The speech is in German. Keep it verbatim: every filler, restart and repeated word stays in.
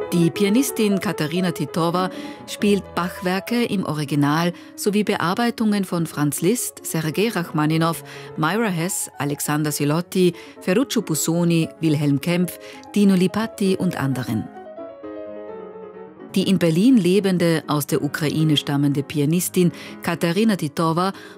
Die Pianistin Katarina Titova spielt Bach-Werke im Original sowie Bearbeitungen von Franz Liszt, Sergei Rachmaninow, Myra Hess, Alexander Silotti, Ferruccio Busoni, Wilhelm Kempff, Dino Lipatti und anderen. Die in Berlin lebende, aus der Ukraine stammende Pianistin Katarina Titova